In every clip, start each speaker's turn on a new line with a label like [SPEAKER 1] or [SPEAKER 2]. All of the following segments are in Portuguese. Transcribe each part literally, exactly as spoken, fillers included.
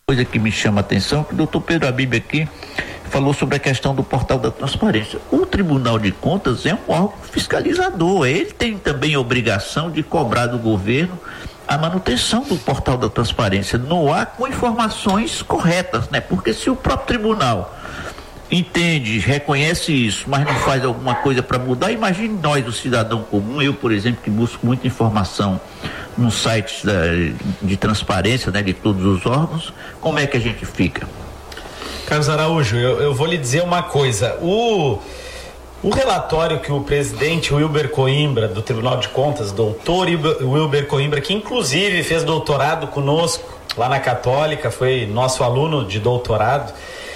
[SPEAKER 1] coisa que me chama a atenção, que o doutor Pedro Habib aqui falou sobre a questão do portal da transparência. O Tribunal de Contas é um órgão fiscalizador, ele tem também a obrigação de cobrar do governo a manutenção do portal da transparência no ar com informações corretas, né? Porque se o próprio tribunal entende, reconhece isso, mas não faz alguma coisa para mudar, imagine nós, o cidadão comum, eu, por exemplo, que busco muita informação nos sites da, de transparência, né, de todos os órgãos, como é que a gente fica?
[SPEAKER 2] Carlos Araújo, eu, eu vou lhe dizer uma coisa, o, o relatório que o presidente Wilber Coimbra, do Tribunal de Contas, doutor Wilber Coimbra, que inclusive fez doutorado conosco lá na Católica, foi nosso aluno de doutorado,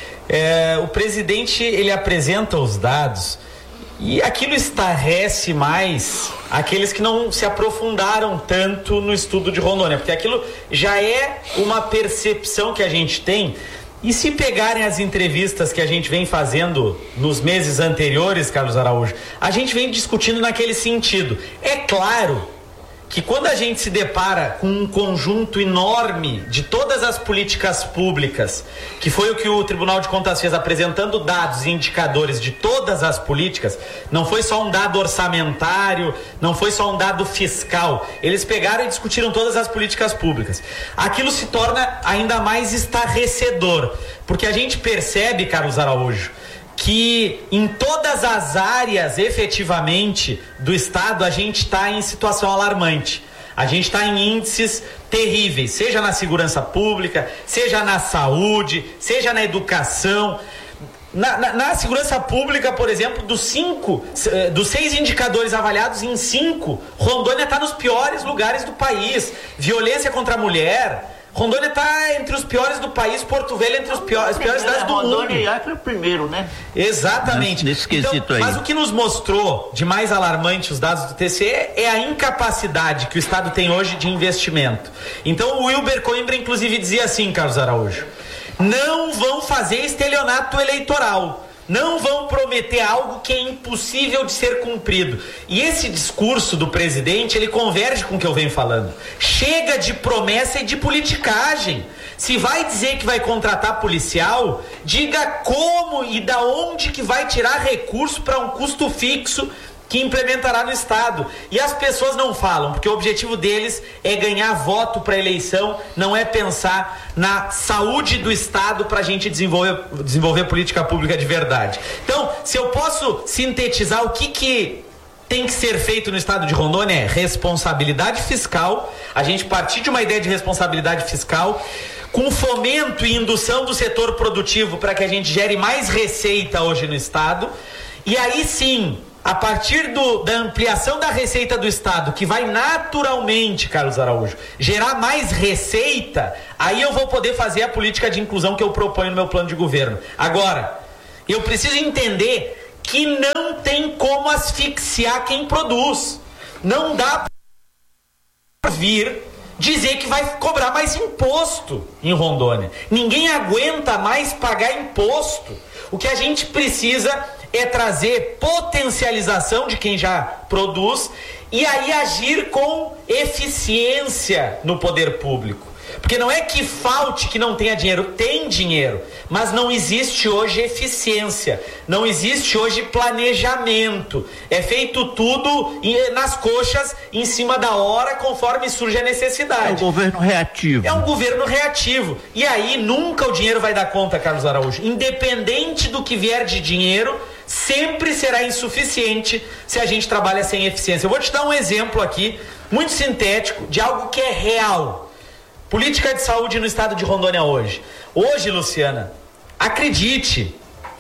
[SPEAKER 2] É, o presidente, ele apresenta os dados e aquilo estarrece mais aqueles que não se aprofundaram tanto no estudo de Rondônia, porque aquilo já é uma percepção que a gente tem. E se pegarem as entrevistas que a gente vem fazendo nos meses anteriores, Carlos Araújo, a gente vem discutindo naquele sentido. É claro que quando a gente se depara com um conjunto enorme de todas as políticas públicas, que foi o que o Tribunal de Contas fez, apresentando dados e indicadores de todas as políticas, não foi só um dado orçamentário, não foi só um dado fiscal, eles pegaram e discutiram todas as políticas públicas. Aquilo se torna ainda mais estarrecedor, porque a gente percebe, Carlos Araújo, que em todas as áreas efetivamente do Estado a gente está em situação alarmante. A gente está em índices terríveis, seja na segurança pública, seja na saúde, seja na educação. Na, na, na segurança pública, por exemplo, dos cinco, dos seis indicadores avaliados, em cinco, Rondônia está nos piores lugares do país. Violência contra a mulher, Rondônia está entre os piores do país, Porto Velho entre os piores, as piores cidades do mundo.
[SPEAKER 1] Rondônia e Acre é o primeiro, né?
[SPEAKER 2] Exatamente.
[SPEAKER 1] Nesse quesito
[SPEAKER 2] então,
[SPEAKER 1] aí.
[SPEAKER 2] Mas o que nos mostrou de mais alarmante os dados do T C E é a incapacidade que o Estado tem hoje de investimento. Então o Wilber Coimbra inclusive dizia assim, Carlos Araújo, não vão fazer estelionato eleitoral. Não vão prometer algo que é impossível de ser cumprido. E esse discurso do presidente, ele converge com o que eu venho falando. Chega de promessa e de politicagem. Se vai dizer que vai contratar policial, diga como e da onde que vai tirar recurso para um custo fixo que implementará no Estado. E as pessoas não falam, porque o objetivo deles é ganhar voto para a eleição, não é pensar na saúde do Estado para a gente desenvolver, desenvolver política pública de verdade. Então, se eu posso sintetizar o que que tem que ser feito no Estado de Rondônia, é responsabilidade fiscal, a gente partir de uma ideia de responsabilidade fiscal, com fomento e indução do setor produtivo para que a gente gere mais receita hoje no Estado, e aí sim, a partir do, da ampliação da receita do Estado, que vai naturalmente, Carlos Araújo, gerar mais receita, aí eu vou poder fazer a política de inclusão que eu proponho no meu plano de governo. Agora, eu preciso entender que não tem como asfixiar quem produz. Não dá para vir dizer que vai cobrar mais imposto em Rondônia. Ninguém aguenta mais pagar imposto. O que a gente precisa é trazer potencialização de quem já produz e aí agir com eficiência no poder público. Porque não é que falte, que não tenha dinheiro, tem dinheiro, mas não existe hoje eficiência, não existe hoje planejamento, é feito tudo nas coxas, em cima da hora, conforme surge a necessidade.
[SPEAKER 1] É um governo reativo.
[SPEAKER 2] É um governo reativo, e aí nunca o dinheiro vai dar conta, Carlos Araújo, independente do que vier de dinheiro, sempre será insuficiente se a gente trabalha sem eficiência. Eu vou te dar um exemplo aqui, muito sintético, de algo que é real. Política de saúde no estado de Rondônia hoje. Hoje, Luciana, acredite,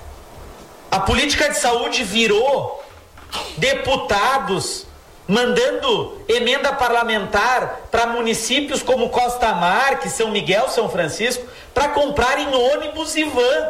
[SPEAKER 2] a política de saúde virou deputados mandando emenda parlamentar para municípios como Costa Marques, São Miguel, São Francisco, para comprarem ônibus e van.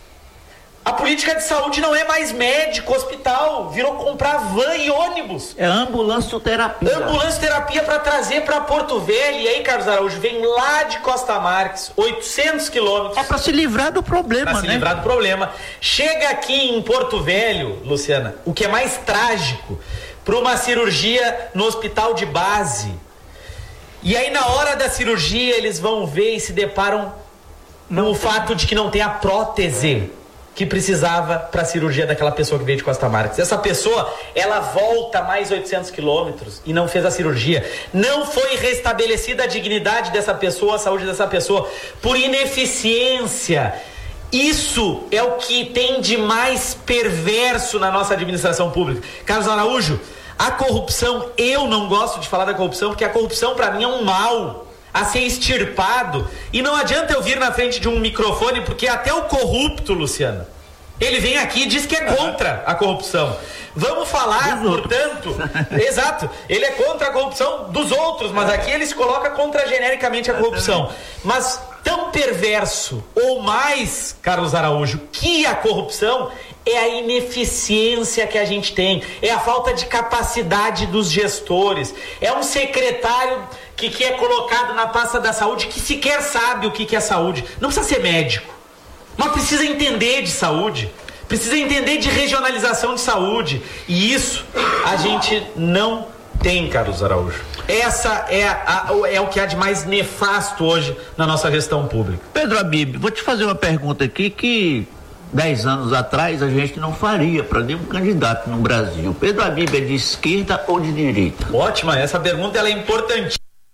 [SPEAKER 2] A política de saúde não é mais médico, hospital, virou comprar van e ônibus.
[SPEAKER 1] É ambulancioterapia.
[SPEAKER 2] Ambulancioterapia para trazer para Porto Velho. E aí, Carlos Araújo, vem lá de Costa Marques, oitocentos quilômetros.
[SPEAKER 1] É para se livrar do problema,
[SPEAKER 2] pra
[SPEAKER 1] né?
[SPEAKER 2] se livrar do problema. Chega aqui em Porto Velho, Luciana, o que é mais trágico, para uma cirurgia no hospital de base. E aí, na hora da cirurgia, eles vão ver e se deparam no fato de que não tem a prótese que precisava para a cirurgia daquela pessoa que veio de Costa Marques. Essa pessoa, ela volta mais oitocentos quilômetros e não fez a cirurgia. Não foi restabelecida a dignidade dessa pessoa, a saúde dessa pessoa, por ineficiência. Isso é o que tem de mais perverso na nossa administração pública. Carlos Araújo, a corrupção, eu não gosto de falar da corrupção, porque a corrupção para mim é um mal a ser extirpado, e não adianta eu vir na frente de um microfone, porque até o corrupto, Luciano, ele vem aqui e diz que é contra a corrupção. Vamos falar, portanto, exato, ele é contra a corrupção dos outros, mas aqui ele se coloca contra genericamente a corrupção. Mas tão perverso ou mais, Carlos Araújo, que a corrupção é a ineficiência que a gente tem, é a falta de capacidade dos gestores, é um secretário que, que é colocado na pasta da saúde que sequer sabe o que, que é saúde. Não precisa ser médico, mas precisa entender de saúde, precisa entender de regionalização de saúde, e isso a gente não tem, Carlos Araújo. Essa é, a, é o que há de mais nefasto hoje na nossa gestão pública.
[SPEAKER 1] Pedro Habib, vou te fazer uma pergunta aqui que dez anos atrás a gente não faria para nenhum candidato no Brasil. Pedro Habib é de esquerda ou de direita?
[SPEAKER 2] Ótima, essa pergunta ela é importante.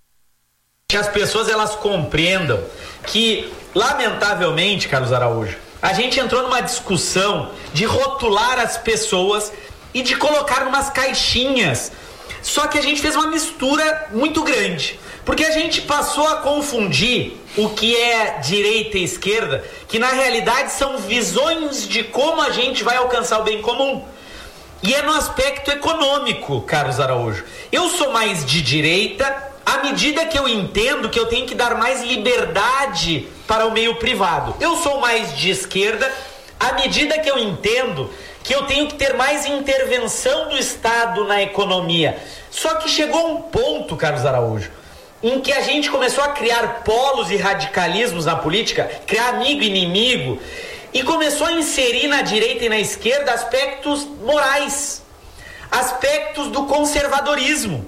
[SPEAKER 2] Que as pessoas elas compreendam que, lamentavelmente, Carlos Araújo, a gente entrou numa discussão de rotular as pessoas e de colocar numas caixinhas. Só que a gente fez uma mistura muito grande, porque a gente passou a confundir o que é direita e esquerda, que na realidade são visões de como a gente vai alcançar o bem comum. E é no aspecto econômico, Carlos Araújo. Eu sou mais de direita à medida que eu entendo que eu tenho que dar mais liberdade para o meio privado. Eu sou mais de esquerda à medida que eu entendo que eu tenho que ter mais intervenção do Estado na economia. Só que chegou um ponto, Carlos Araújo, em que a gente começou a criar polos e radicalismos na política, criar amigo e inimigo, e começou a inserir na direita e na esquerda aspectos morais, aspectos do conservadorismo.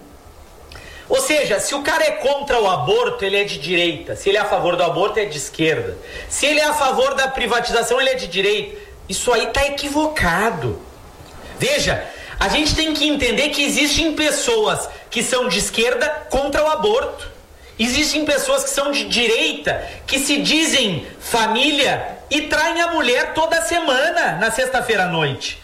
[SPEAKER 2] Ou seja, se o cara é contra o aborto, ele é de direita. Se ele é a favor do aborto, é de esquerda. Se ele é a favor da privatização, ele é de direita. Isso aí está equivocado. Veja, a gente tem que entender que existem pessoas que são de esquerda contra o aborto. Existem pessoas que são de direita, que se dizem família e traem a mulher toda semana, na sexta-feira à noite.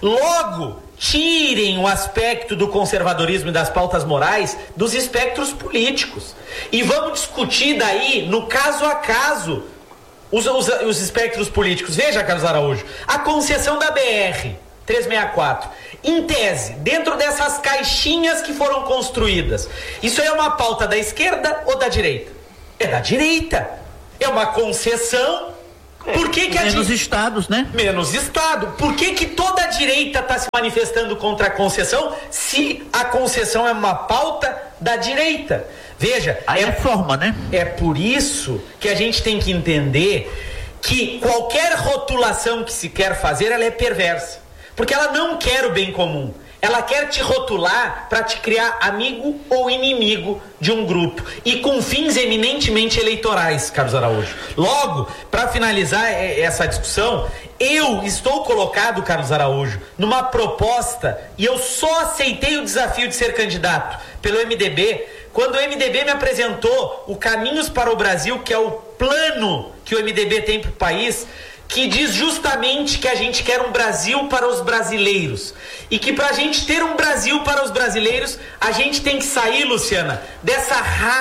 [SPEAKER 2] Logo, tirem o aspecto do conservadorismo e das pautas morais dos espectros políticos. E vamos discutir daí, no caso a caso, os, os, os espectros políticos. Veja, Carlos Araújo, a concessão da B R trezentos e sessenta e quatro, em tese, dentro dessas caixinhas que foram construídas, isso aí é uma pauta da esquerda ou da direita? É da direita. É uma concessão. Por que que a
[SPEAKER 1] menos
[SPEAKER 2] di...
[SPEAKER 1] estados, né?
[SPEAKER 2] Menos estado. Por que que toda a direita está se manifestando contra a concessão, se a concessão é uma pauta da direita? Veja,
[SPEAKER 1] aí
[SPEAKER 2] é,
[SPEAKER 1] é forma, né?
[SPEAKER 2] É por isso que a gente tem que entender que qualquer rotulação que se quer fazer, ela é perversa. Porque ela não quer o bem comum. Ela quer te rotular para te criar amigo ou inimigo de um grupo. E com fins eminentemente eleitorais, Carlos Araújo. Logo, para finalizar essa discussão, eu estou colocado, Carlos Araújo, numa proposta, e eu só aceitei o desafio de ser candidato pelo M D B, quando o M D B me apresentou o Caminhos para o Brasil, que é o plano que o M D B tem para o país, que diz justamente que a gente quer um Brasil para os brasileiros. E que para a gente ter um Brasil para os brasileiros, a gente tem que sair, Luciana, dessa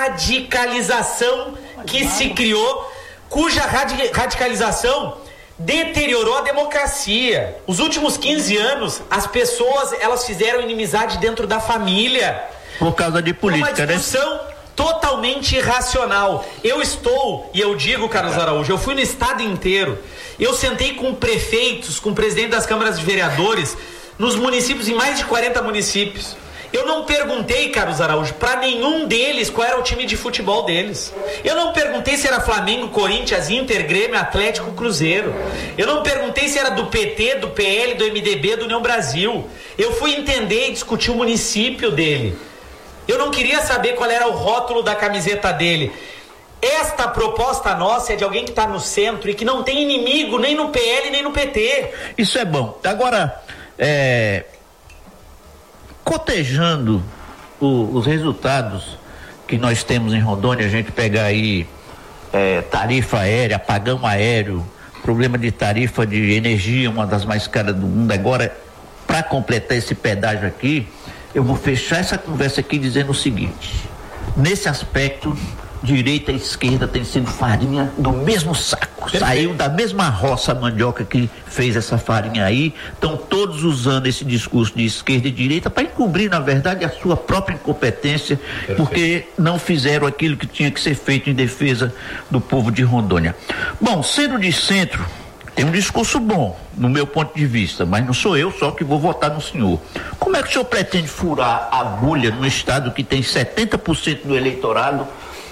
[SPEAKER 2] radicalização que se criou, cuja radi- radicalização deteriorou a democracia. Os últimos quinze anos, as pessoas, elas fizeram inimizade dentro da família.
[SPEAKER 1] Por causa de política,
[SPEAKER 2] uma discussão, né? Totalmente irracional. Eu estou, e eu digo, Carlos Araújo, eu fui no estado inteiro. Eu sentei com prefeitos, com o presidente das câmaras de vereadores, nos municípios, em mais de quarenta municípios. Eu não perguntei, Carlos Araújo, para nenhum deles qual era o time de futebol deles. Eu não perguntei se era Flamengo, Corinthians, Inter, Grêmio, Atlético, Cruzeiro. Eu não perguntei se era do P T, do P L, do M D B, do União Brasil. Eu fui entender e discutir o município dele. Eu não queria saber qual era o rótulo da camiseta dele. Esta proposta nossa é de alguém que está no centro e que não tem inimigo nem no P L nem no P T.
[SPEAKER 1] Isso é bom. Agora, é, cotejando o, os resultados que nós temos em Rondônia, a gente pegar aí é, tarifa aérea, apagão aéreo, problema de tarifa de energia, uma das mais caras do mundo. Agora, para completar esse pedágio aqui, eu vou fechar essa conversa aqui dizendo o seguinte: nesse aspecto, direita e esquerda tem sido farinha do mesmo saco. Perfeito. Saiu da mesma roça a mandioca que fez essa farinha aí. Estão todos usando esse discurso de esquerda e direita para encobrir, na verdade, a sua própria incompetência. Perfeito. Porque não fizeram aquilo que tinha que ser feito em defesa do povo de Rondônia. Bom, sendo de centro, tem um discurso bom, no meu ponto de vista, mas não sou eu só que vou votar no senhor. Como é que o senhor pretende furar a agulha no estado que tem setenta por cento do eleitorado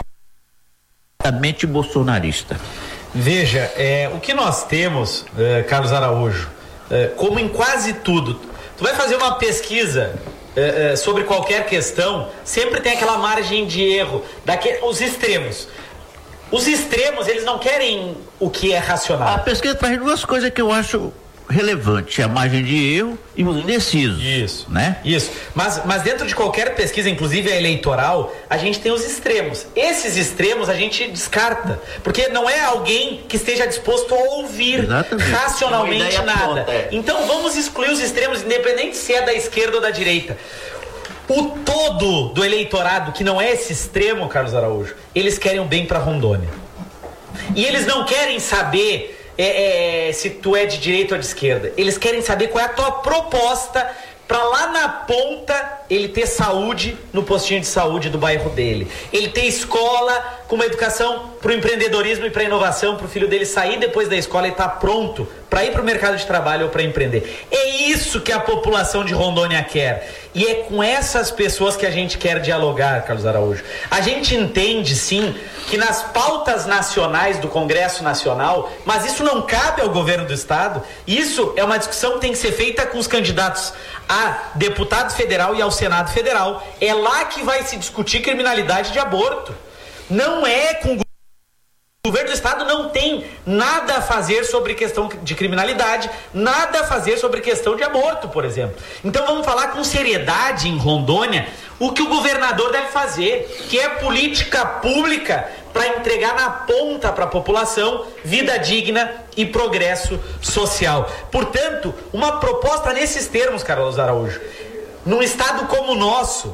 [SPEAKER 1] bolsonarista?
[SPEAKER 2] Veja, é, o que nós temos, é, Carlos Araújo, é, como em quase tudo, tu vai fazer uma pesquisa é, é, sobre qualquer questão, sempre tem aquela margem de erro, daquele, os extremos. Os extremos, eles não querem o que é racional.
[SPEAKER 1] A pesquisa traz duas coisas que eu acho relevante, a margem de erro e os indecisos.
[SPEAKER 2] Isso,
[SPEAKER 1] né?
[SPEAKER 2] Isso. Mas, mas dentro de qualquer pesquisa, inclusive a eleitoral, a gente tem os extremos. Esses extremos a gente descarta, porque não é alguém que esteja disposto a ouvir Exatamente. racionalmente nada. Pronta, é. Então vamos excluir os extremos, independente se é da esquerda ou da direita. O todo do eleitorado, que não é esse extremo, Carlos Araújo, eles querem o bem para Rondônia. E eles não querem saber É, é, se tu é de direita ou de esquerda. Eles querem saber qual é a tua proposta para lá na ponta ele ter saúde no postinho de saúde do bairro dele, ele ter escola com uma educação para o empreendedorismo e para a inovação, para o filho dele sair depois da escola e estar tá pronto para ir para o mercado de trabalho ou para empreender. É isso que a população de Rondônia quer, e é com essas pessoas que a gente quer dialogar, Carlos Araújo. A gente entende sim que nas pautas nacionais do Congresso Nacional, mas isso não cabe ao governo do estado, isso é uma discussão que tem que ser feita com os candidatos a deputado federal e ao Senado Federal. É lá que vai se discutir criminalidade de aborto. Não é com o governo do estado, não tem nada a fazer sobre questão de criminalidade, nada a fazer sobre questão de aborto, por exemplo. Então vamos falar com seriedade em Rondônia o que o governador deve fazer, que é política pública para entregar na ponta para a população vida digna e progresso social. Portanto, uma proposta nesses termos, Carlos Araújo. Num estado como o nosso,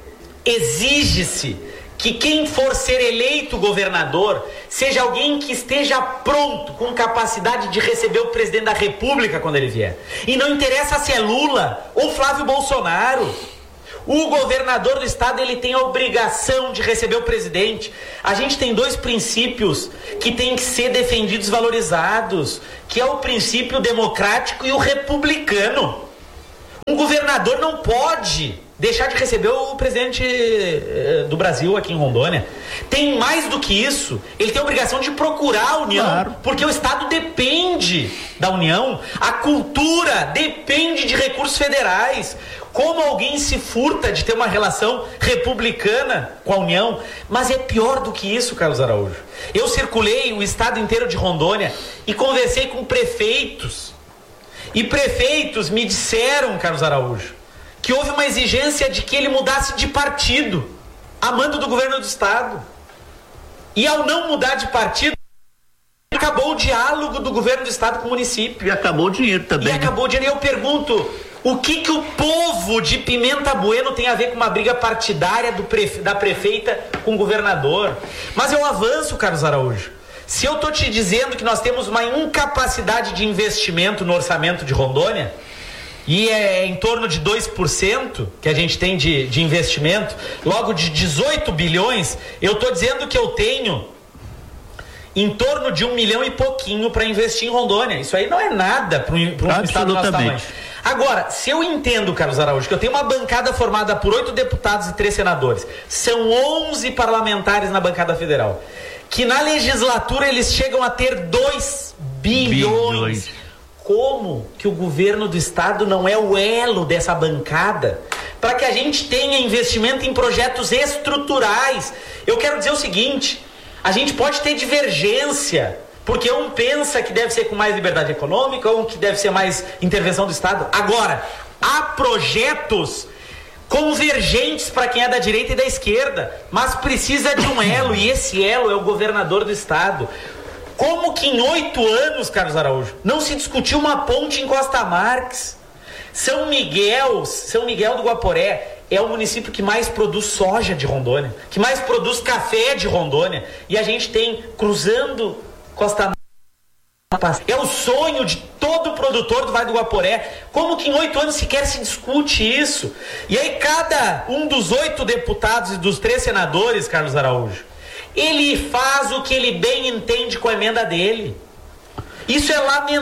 [SPEAKER 2] exige-se que quem for ser eleito governador seja alguém que esteja pronto, com capacidade de receber o presidente da República quando ele vier. E não interessa se é Lula ou Flávio Bolsonaro. O governador do estado, ele tem a obrigação de receber o presidente. A gente tem dois princípios que têm que ser defendidos, valorizados, que é o princípio democrático e o republicano. Um governador não pode deixar de receber o presidente eh, do Brasil aqui em Rondônia. Tem mais do que isso, ele tem a obrigação de procurar a União, claro. Porque o estado depende da União, a cultura depende de recursos federais. Como alguém se furta de ter uma relação republicana com a União? Mas é pior do que isso, Carlos Araújo. Eu circulei o estado inteiro de Rondônia e conversei com prefeitos. E prefeitos me disseram, Carlos Araújo, que houve uma exigência de que ele mudasse de partido, a mando do governo do estado. E ao não mudar de partido, acabou o diálogo do governo do estado com o município.
[SPEAKER 1] E acabou o dinheiro também.
[SPEAKER 2] E acabou o dinheiro. E eu pergunto, o que que o povo de Pimenta Bueno tem a ver com uma briga partidária do prefe... da prefeita com o governador? Mas eu avanço, Carlos Araújo. Se eu estou te dizendo que nós temos uma incapacidade de investimento no orçamento de Rondônia, e é em torno de dois por cento que a gente tem de, de investimento, logo de dezoito bilhões, eu estou dizendo que eu tenho em torno de um milhão e pouquinho para investir em Rondônia. Isso aí não é nada para um estado do nosso tamanho. Agora, se eu entendo, Carlos Araújo, que eu tenho uma bancada formada por oito deputados e três senadores, são onze parlamentares na bancada federal, que na legislatura eles chegam a ter dois bilhões. Como que o governo do estado não é o elo dessa bancada para que a gente tenha investimento em projetos estruturais? Eu quero dizer o seguinte, A gente pode ter divergência, porque um pensa que deve ser com mais liberdade econômica, um que deve ser mais intervenção do Estado. Agora, há projetos convergentes para quem é da direita e da esquerda, mas precisa de um elo, e esse elo é o governador do Estado. Como que em oito anos, Carlos Araújo, não se discutiu uma ponte em Costa Marques? São Miguel, São Miguel do Guaporé é o município que mais produz soja de Rondônia, que mais produz café de Rondônia, e a gente tem, cruzando Costa Marques, é o sonho de todo produtor do Vale do Guaporé. Como que em oito anos sequer se discute isso? E aí cada um dos oito deputados e dos três senadores, Carlos Araújo, ele faz o que ele bem entende com a emenda dele. Isso é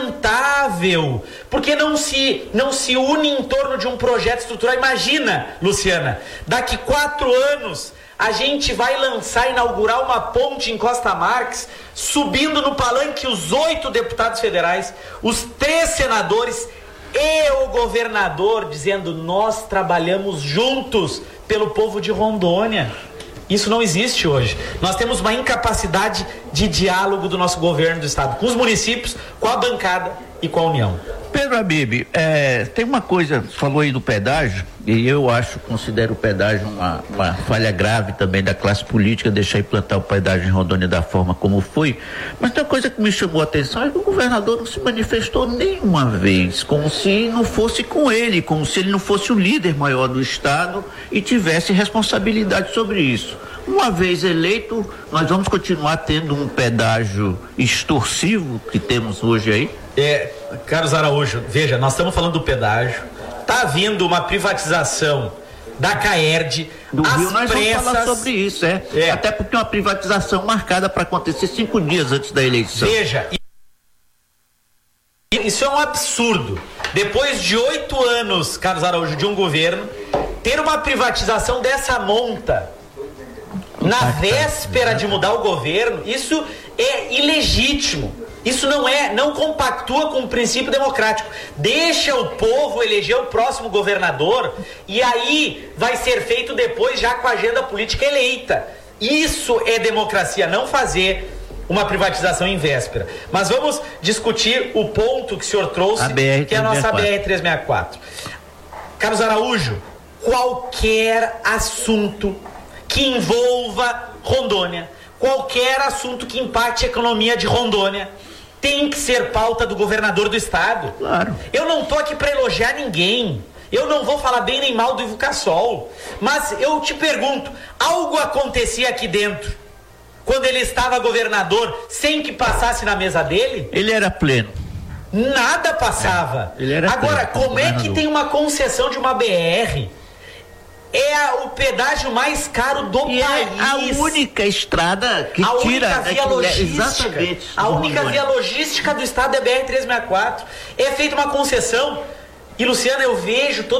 [SPEAKER 2] lamentável, porque não se, não se une em torno de um projeto estrutural. Imagina, Luciana, daqui quatro anos a gente vai lançar, inaugurar uma ponte em Costa Marques, subindo no palanque os oito deputados federais, os três senadores e o governador, dizendo: nós trabalhamos juntos pelo povo de Rondônia. Isso não existe hoje. Nós temos uma incapacidade de diálogo do nosso governo do estado com os municípios, com a bancada e com a União.
[SPEAKER 1] Pedro Habib, é, tem uma coisa, você falou aí do pedágio, e eu acho, considero o pedágio uma, uma falha grave também da classe política, deixar implantar o pedágio em Rondônia da forma como foi, mas tem uma coisa que me chamou a atenção, é que o governador não se manifestou nenhuma vez, como se não fosse com ele, como se ele não fosse o líder maior do estado e tivesse responsabilidade sobre isso. Uma vez eleito, nós vamos continuar tendo um pedágio extorsivo que temos hoje aí?
[SPEAKER 2] É, Carlos Araújo, veja, nós estamos falando do pedágio, tá vindo uma privatização da Caerd,
[SPEAKER 1] do
[SPEAKER 2] as
[SPEAKER 1] Rio, nós
[SPEAKER 2] pressas...
[SPEAKER 1] vamos falar sobre isso, é. é. Até porque uma privatização marcada para acontecer cinco dias antes da eleição.
[SPEAKER 2] Veja, isso é um absurdo. Depois de oito anos, Carlos Araújo, de um governo, ter uma privatização dessa monta na véspera de mudar o governo, isso é ilegítimo. Isso não é, não compactua com o princípio democrático. Deixa o povo eleger o próximo governador e aí vai ser feito depois já com a agenda política eleita. Isso é democracia, não fazer uma privatização em véspera. Mas vamos discutir o ponto que o senhor trouxe, que é a nossa B R trezentos e sessenta e quatro. Carlos Araújo, qualquer assunto que envolva Rondônia, qualquer assunto que impacte a economia de Rondônia, tem que ser pauta do governador do estado.
[SPEAKER 1] Claro.
[SPEAKER 2] Eu não tô aqui para elogiar ninguém. Eu não vou falar bem nem mal do Ivo Cassol. Mas eu te pergunto, algo acontecia aqui dentro quando ele estava governador sem que passasse na mesa dele?
[SPEAKER 1] Ele era pleno.
[SPEAKER 2] Nada passava.
[SPEAKER 1] É, ele era
[SPEAKER 2] Agora,
[SPEAKER 1] pleno,
[SPEAKER 2] como é que tem uma concessão de uma B R? É a, o pedágio mais caro do
[SPEAKER 1] e
[SPEAKER 2] país.
[SPEAKER 1] É a única estrada que
[SPEAKER 2] a
[SPEAKER 1] tira
[SPEAKER 2] única via logística.
[SPEAKER 1] Exatamente.
[SPEAKER 2] A única via logística do estado é a B R trezentos e sessenta e quatro. É feita uma concessão. E, Luciana, eu vejo todo